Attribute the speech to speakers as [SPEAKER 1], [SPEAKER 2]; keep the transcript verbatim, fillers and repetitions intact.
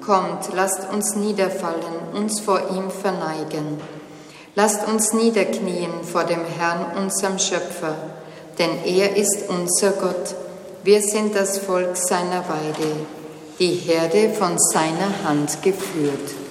[SPEAKER 1] Kommt, lasst uns niederfallen, uns vor ihm verneigen. Lasst uns niederknien vor dem Herrn, unserem Schöpfer, denn er ist unser Gott. Wir sind das Volk seiner Weide, die Herde von seiner Hand geführt.